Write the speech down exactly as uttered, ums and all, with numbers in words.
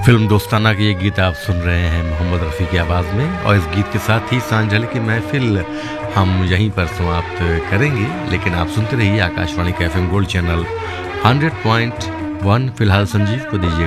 Film दोस्ताना के ये गीत आप सुन रहे हैं मोहम्मद रफ़ी की आवाज़ में, और इस गीत के साथ ही सांझल की महफिल हम यहीं पर समाप्त करेंगे। लेकिन आप सुनते रहिए आकाशवाणी का F M gold channel hundred point one. फिलहाल संजीव को दीजिए